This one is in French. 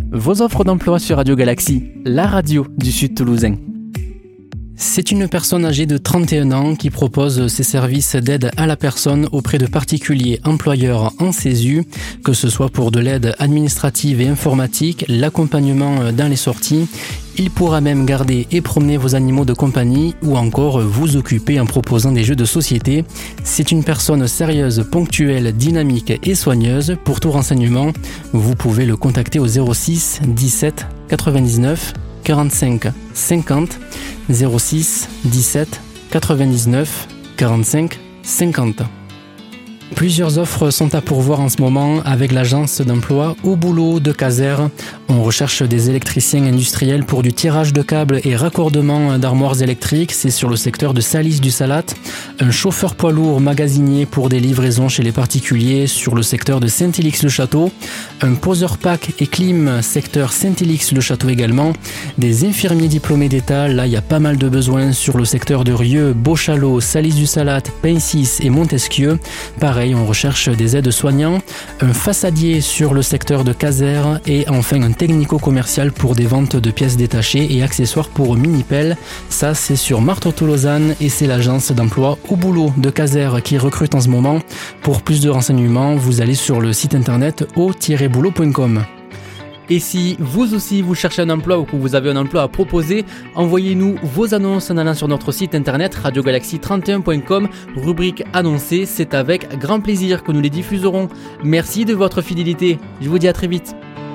vos offres d'emploi sur Radio Galaxie, la radio du Sud Toulousain. C'est une personne âgée de 31 ans qui propose ses services d'aide à la personne auprès de particuliers employeurs en CESU, que ce soit pour de l'aide administrative et informatique, l'accompagnement dans les sorties. Il pourra même garder et promener vos animaux de compagnie ou encore vous occuper en proposant des jeux de société. C'est une personne sérieuse, ponctuelle, dynamique et soigneuse. Pour tout renseignement, vous pouvez le contacter au 06 17 99 45 50 06 17 99 45 50. Plusieurs offres sont à pourvoir en ce moment avec l'agence d'emploi Au Boulot de Casères. On recherche des électriciens industriels pour du tirage de câbles et raccordement d'armoires électriques. C'est sur le secteur de Salis-du-Salat. Un chauffeur poids lourd magasinier pour des livraisons chez les particuliers sur le secteur de Saint-Élix-le-Château. Un poseur pack et clim secteur Saint-Élix-le-Château également. Des infirmiers diplômés d'État. Là, il y a pas mal de besoins sur le secteur de Rieux, Beauchalot, Salis-du-Salat, Pincis et Montesquieu. Pareil, on recherche des aides-soignants, un façadier sur le secteur de Casères et enfin un technico-commercial pour des ventes de pièces détachées et accessoires pour mini-pelles. Ça, c'est sur Marteau-Tolosane et c'est l'agence d'emploi Au Boulot de Casères qui recrute en ce moment. Pour plus de renseignements, vous allez sur le site internet au-boulot.com. Et si vous aussi vous cherchez un emploi ou que vous avez un emploi à proposer, envoyez-nous vos annonces en allant sur notre site internet radiogalaxie31.com, rubrique annoncée. C'est avec grand plaisir que nous les diffuserons. Merci de votre fidélité. Je vous dis à très vite.